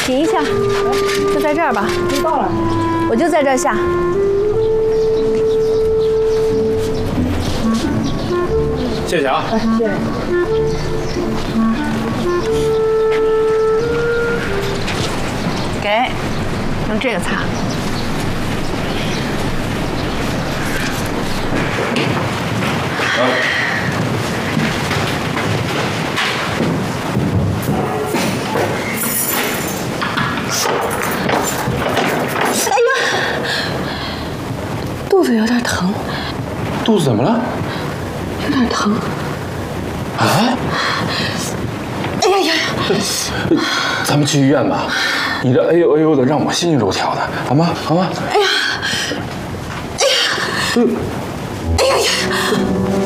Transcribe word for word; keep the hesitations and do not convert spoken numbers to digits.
停一下，就在这儿吧。 听到了， 我就在这儿下。 谢谢啊。 哎，谢谢。 给，用这个擦。哎呀，肚子有点疼。 肚子怎么了？ 有点疼。 啊？ 哎呀呀！ 咱们去医院吧。你这哎呦哎呦的，让我心惊肉跳的，好吗？好吗？ 哎呀！哎呀！哎呀呀！